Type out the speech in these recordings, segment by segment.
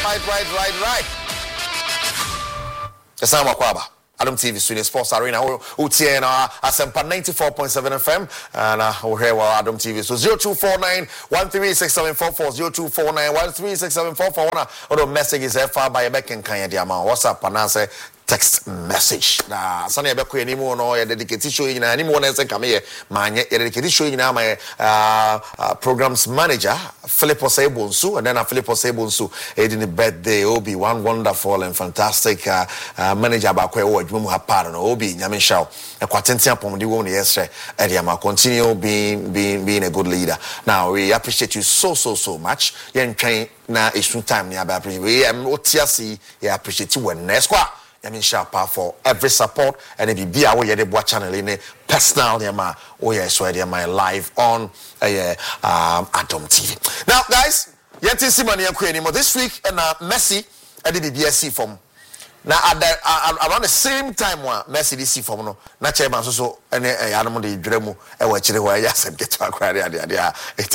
Right. The sound of Kwaba. Adam TV Studio Sports Arena. UTN Asempa 94.7 FM. And we're here with Adam TV. So 0249 136744 0249 136744. Or message is far by back in Kanya Diama. WhatsApp and answer text message. Na Sunny Beko anymore no dedicated show in anyone else come here. My dedicated show in my programs manager Philip Osebonsu, and then Philip Osebonsu in the birthday Obi one wonderful and fantastic manager Bakwe Ojmu Haparo no Obi Nyamishao a quatentia pom di won yesterday Ediama continue being a good leader. Now we appreciate you so much. Yen train na issue time ni appreciate we otiasi appreciate you when next Sharpa for every support and if you be our channel in personal my live on Atom TV. Now guys, this week and Messi at the BBSC form. Now around the same time Messi this form no na chairman so and animal the dremu e wachire ho ya sem get to acquire there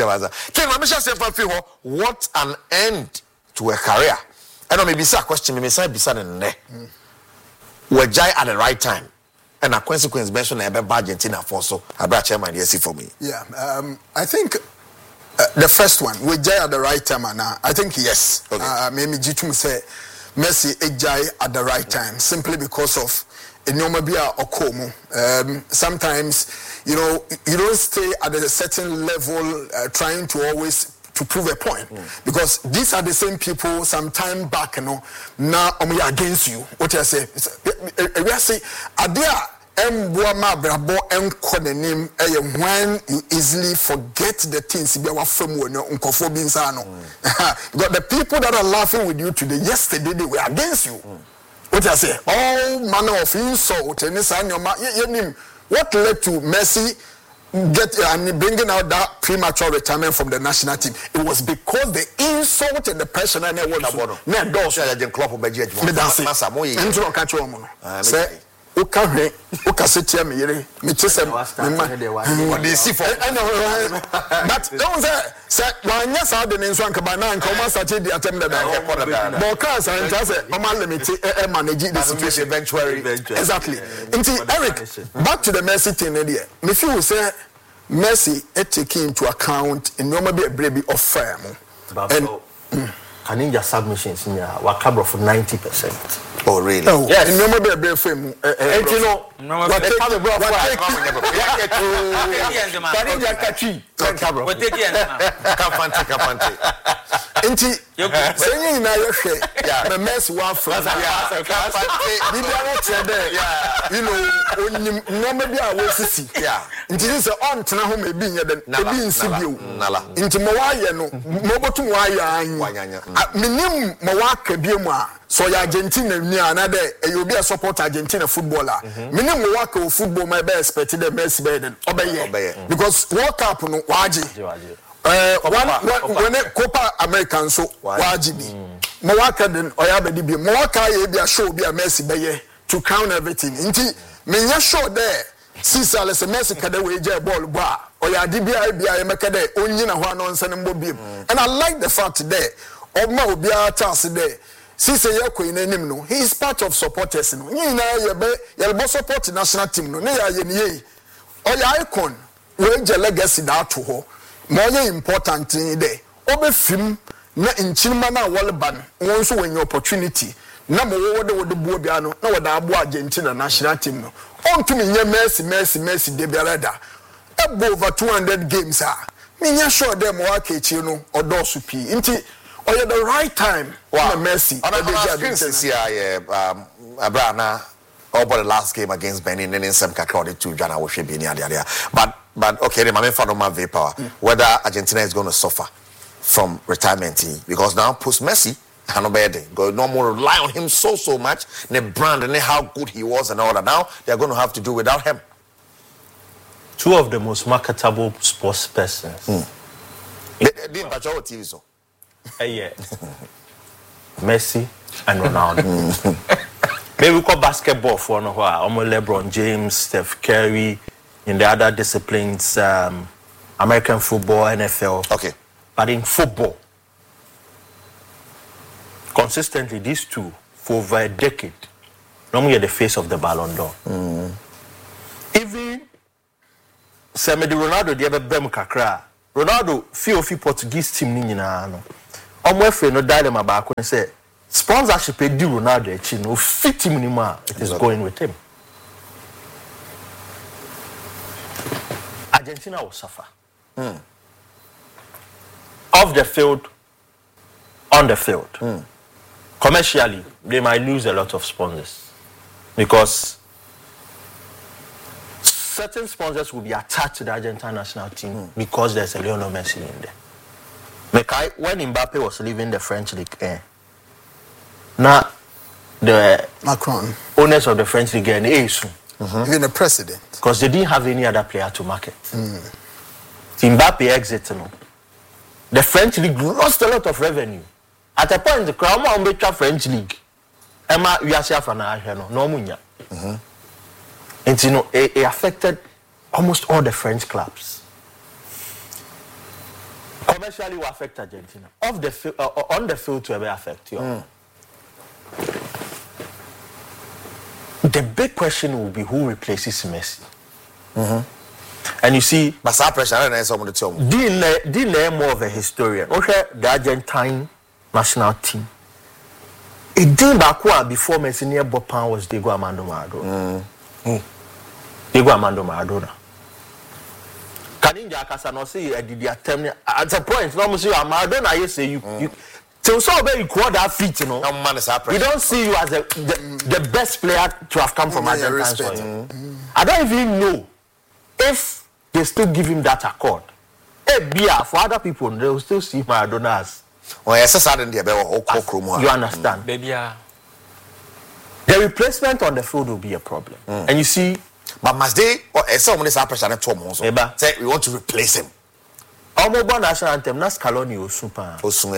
what an end to a career. And maybe say question me say bisa ne were jai at the right time, and a consequence mentioned about Argentina for so I brought chairman yes for me. Yeah, I think the first one we jai at the right time, and I think yes. Okay. Maybe Jitum say Messi jai at the right time simply because of enomabia or como. Sometimes you don't stay at a certain level trying to always to prove a point because these are the same people some time back now we are against you. What I say we say adia emboama brabo enkonenim when you easily forget the things be our from nkofo bi nsa no because the people that are laughing with you today yesterday they were against you. What I say all manner of insult and what led to Messi and bringing out that premature retirement from the national team? It was because the insult and the pressure and but don't say one yes I didn't swan kabana and come started the attempt that because I say manage the situation eventually. Exactly. Eric, back to the Messi thing there. If you say Messi taking into account in normally a baby of firm and Ninja submissions in your cover for 90%. Oh, really? Oh, yes. In normally a baby and firm. you know, what they call the brother. Inti saying na your share the mess one from no maybe I will see inti this on tena ho me bi nya den ebi nsi bio inti mo wa ye no mo botu wa ya anyu minim mo wa ka bi mu a so ya Argentina ni another you be a support Argentina footballer minim mo wa ka football my be expect the Messi be den obeye because World Cup no waji when Copa American so wajibi Mwaka den oyabedi bi Mwaka ye bi a show bi a Messi be to crown everything inti menya show there since Alex Messi kada we je ball ba oyadi bi a meka there onyina ho anonse ne mbo bi and I like the fact there Oma obi a task there since ye ko inanim no he is part of supporters no nyina ye be support national team no ne ya ye ne oya icon we je legacy da to ho more important in there obefim na nchirima na wallban won so when opportunity na mo wo de buo bia no na wo da abo Argentina national team no on to me Messi de biarada over 200 games me nya sure dem wa kechi no odosu pi nti oye the right time na Messi Abrana over the last game against Benin and in some according to Jana Woshe but okay, the main fan of my power whether Argentina is going to suffer from retirement because now post Messi no more rely on him so much the brand and how good he was and all that. Now they're going to have to do without him. Two of the most marketable sports persons. Yeah. Messi and Ronaldo. Maybe we call basketball for no while. LeBron James, Steph Curry, in the other disciplines, American football, NFL. Okay. But in football, consistently, these two, for over a decade, normally are the face of the Ballon d'Or. Even Samedi Ronaldo, the other Bem Kakra, Ronaldo, few Portuguese team, no. My friend, no dilemma back when say sponsorship, do Ronaldo, no fit him anymore. It is going with him. Argentina will suffer. Off the field, on the field. Commercially, they might lose a lot of sponsors because certain sponsors will be attached to the Argentine national team because there's a Lionel Messi in there. When Mbappe was leaving the French league, now the Macron, owners of the French league, even the president, because they didn't have any other player to market. Mbappe exited, the French league lost a lot of revenue. At a point, the crowd on the French league, Emma, we are safe and I no munya. And it affected almost all the French clubs. Commercially, will affect Argentina. Off the field, on the field, to ever affect you. The big question will be who replaces Messi. And you see, but some pressure, I don't know some of the time. Didn't more of a historian. Okay, the Argentine national team. It did back before Messi near Bopan was Diego Armando Maradona. Diego Armando Maradona. Kaninja Kasano say I did attempt at a point. No, Monsieur Maradona, you say you till so you call that feat, you know. We don't see you as the best player to have come from Argentina. I don't even know if they still give him that accord. For other people, they will still see Maradona as. You understand? Baby, the replacement on the field will be a problem. And you see, but must they or someone is pressure to say we want to replace him. Our national anthem, not Scaloni or Super.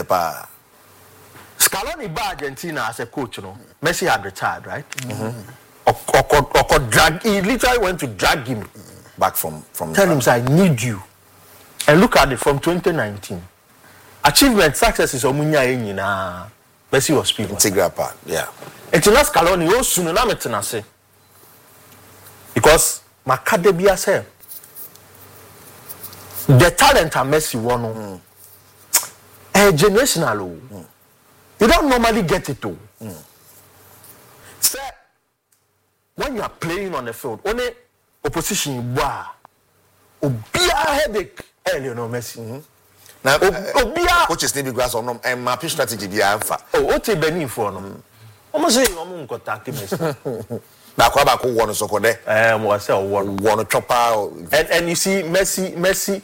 Scaloni by Argentina as a coach, you know. Messi had retired, right? Or drag. He literally went to drag him back from. Tell him, I need you. And look at it from 2019. Achievement, success is Omunya Enina. Messi was speaking. Integral part, yeah. It's not Scaloni, oh, soon I say. Because Macadebia said the talent of Messi won. Generational. You don't normally get it too. Say, when you are playing on the field, only opposition Obia headache Lionel Messi. Now, coaches need to grasp on and my strategy be alpha. Oh, what a Benin for them. Almost say, I'm contact Messi. Now, Kwabako won so called was one chopper. And you see, Messi,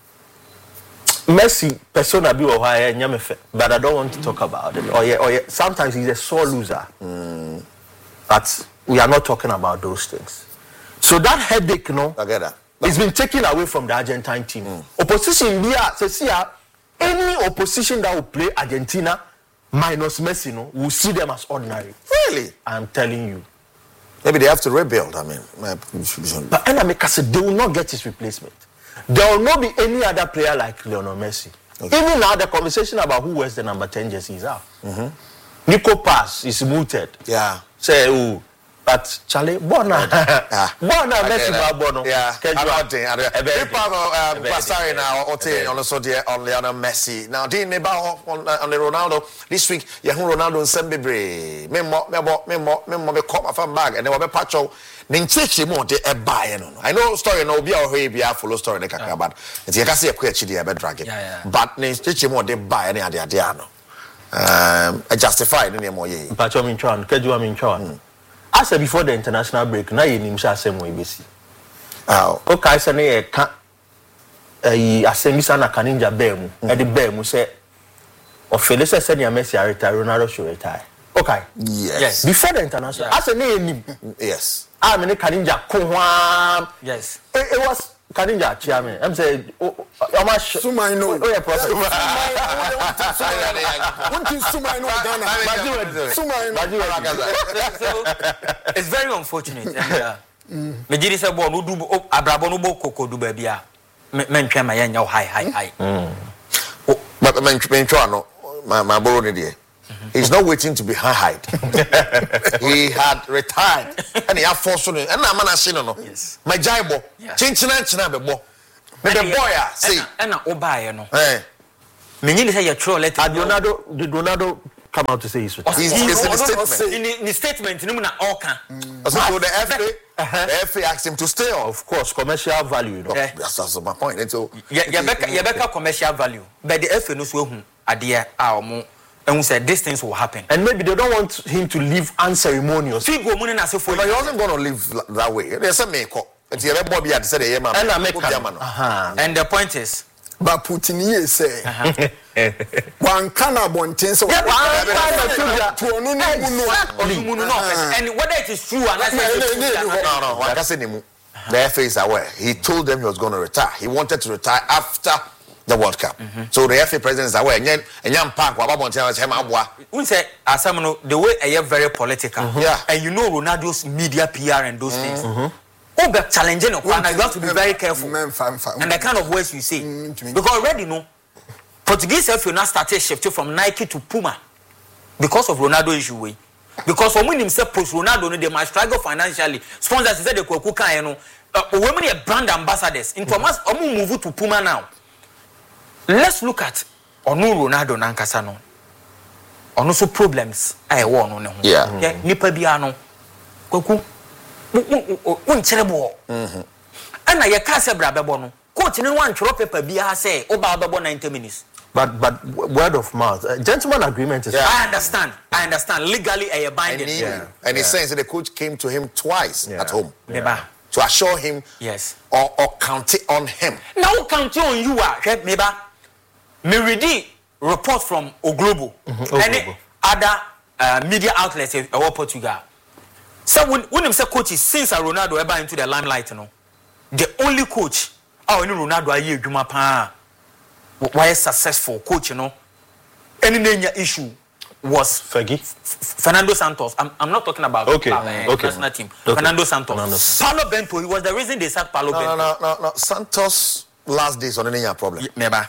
persona be or higher, but I don't want to talk about it. Or yeah, sometimes he's a sore loser. But we are not talking about those things. So that headache, it's been taken away from the Argentine team. Opposition, any opposition that will play Argentina minus Messi, will see them as ordinary. Really? I'm telling you. Maybe they have to rebuild. I mean, but Enameka said they will not get his replacement. There will not be any other player like Lionel Messi. Okay. Even now, the conversation about who wears the number 10 jersey is out. Nico Pass is mooted. Yeah. Say, oh, but Charlie, Bona Messi, Bono. Yeah. I don't think. Sorry now, also dear on Lionel Messi. Now, didn't about on the Ronaldo this week? Yahu Ronaldo and Sembebre. Me caught my fan bag and they were patcho. Ninchechi mo de buy no. I know story no be or be a follow story ne kaka but it's you can see a question dey be drag it. But ninchechi mo de buy any ade no. I justify no name ye. Patcho min twan, keju min twan. I said before the international break, na ye nim sha asem we besi. Okay, say na ye ka asem na Kaninja Bemu, e de Bemu say ofele say na Messi retire, Ronaldo should retire. Okay. Yes. Before the international, I said na ye nim. Yes. I mean, Kaninja Kohwa. Yes. It was Kaninja Chairman. I'm saying, Suma, no. Oh, yeah, Professor. It's very unfortunate. Me did say, "Boy, no do Abrabo no bo koko do baby a." Men twa ma yan yaw high. But men twa no, my borrow ni dey. He's not waiting to be hide. He had retired. And he had forced on it. And I'm not saying no. Yes. My jaibo. Chinchina bebo. Me the boy say. And obaye no. Eh. Me need say your troll letter. Did Ronaldo come out to say he's retired? He's in the statement. In the statement, no na all can. So the FA asked him to stay on. Of course, commercial value, you know. That's my point. And so Yebeka commercial value. But the FA no so hu ade and we said these things will happen. And maybe they don't want him to leave unceremonious. Figo money na say for but he wasn't going to live that way. There's a make up. It's a boy had said a man. And the point is but Putin here say one cannot bontin so and whether it is true or not. No, like I said, the FA is aware. He told them he was going to retire. He wanted to retire after the World Cup. So the FA president is aware. We say Asamono the way I am very political. Yeah. And you know Ronaldo's media PR and those things. Challenging you have to be very careful. And the kind of words you say. Because already no Portuguese FA now started shifting from Nike to Puma because of Ronaldo issue way. Because when himself post Ronaldo, they might struggle financially. Sponsors said they could cook women are brand ambassadors. In Thomas, move to Puma now. Let's look at Onu Ronaldo Nankasano. Also problems I won on. Yeah. Nipa biano. Koku. Uncherebo. And I can't say Brabebono. Coach in one throw paper bia say about 90 minutes. But word of mouth, gentleman agreement is. Yeah. I understand. Legally, I bind it. And he's saying that the coach came to him twice at home to assure him, yes, or count it on him. Now count on you are me read report from Oglobo and other media outlets in Portugal. So when him say coach is since Ronaldo ever into the limelight, you know, the only coach Ronaldo aye adwuma pa. Why successful coach, you know, any issue was Fernando Santos. I'm not talking about national team. Fernando Santos. Paulo Bento, he was the reason they sacked Paulo Bento. No. Santos last days on any problem.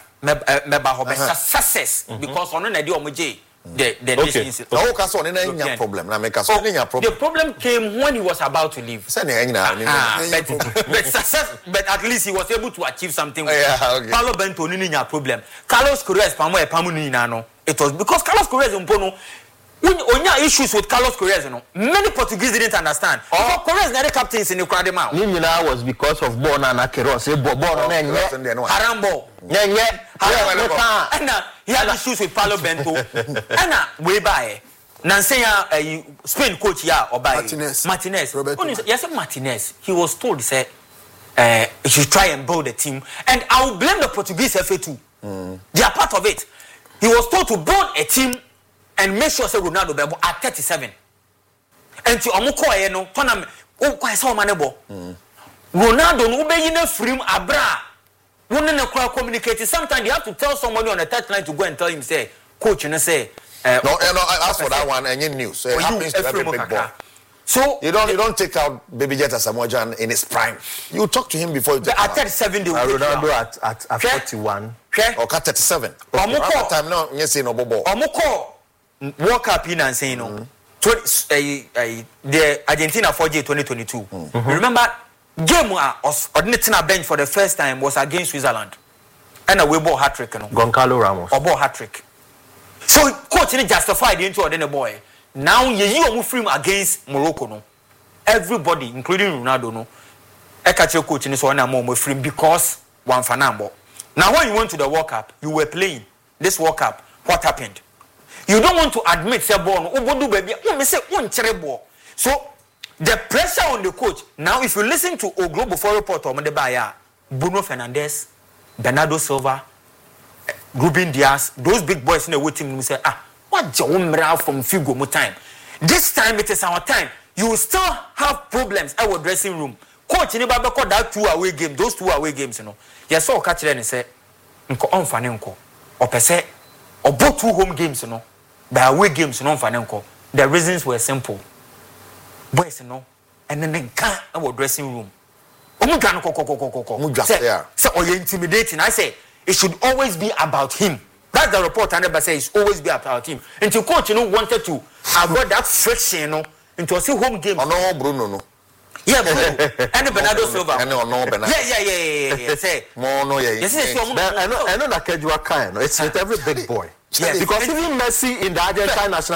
Success because on the nations. Problem. The problem came when he was about to leave. But success, but at least he was able to achieve something. Paulo Bento no problem. Carlos Queiroz it was because Carlos Queiroz when issues with Carlos Queiroz, many Portuguese didn't understand. Queiroz not the captains in the crowd was because of Bona Queiroz. Harambo. And he had issues with Paulo Bento. And way by Nansea Spain coach or by Martinez. Yes, Martinez. He was told say he should try and build a team. And I will blame the Portuguese FA too. They are part of it. He was told to build a team and make sure say Ronaldo be at 37. And to Omuko no tournament quite so manebo. Ronaldo no be in a frame abra. Wouldn't communicate. Sometimes you have to tell somebody on the touchline to go and tell him say coach and say no, as for that one any news. It happens to every big boy. So you don't take out Baby Jet Asamoah in his prime. You talk to him before you take at 37 Ronaldo at 41 or 37. Omuko time now yes no bobo. Omuko World Cup in and saying no. The Argentina 4J 2022. Remember game ordinating bench for the first time was against Switzerland. And a Weibo hat-trick. Goncalo Ramos. Or ball hat-trick. So coach didn't justify the into ordinary boy. Now you move him against Morocco. No. Everybody, including Ronaldo, no. Ekache coach in this one more free because one fanambo. Now when you went to the World Cup, you were playing this World Cup. What happened? You don't want to admit say born. So the pressure on the coach. Now if you listen to Oglobo for report on the buyer, Bruno Fernandes, Bernardo Silva, Ruben Diaz, those big boys in the waiting room say, what John from Figo more time. This time it is our time. You will still have problems at our dressing room. Coach in Babako that 2 away game, those 2 away games, Yes, so catch them and say, Nko on fanenko, or per se, or both 2 home games, the away games, no fanenko. The reasons were simple. Boys, and then they can't our dressing room. Say, or you're intimidating. I say, it should always be about him. That's the report 100% is always be at our team. Until coach wanted to avoid that friction into a home game. No, Bruno, no. Yeah, Bruno. And Bernardo Silva. And no, Bernardo. Yeah. Say. More no, yeah. Yes, I know that Kejua kind. It's with every big boy. Yes. Because even Messi in the Argentine national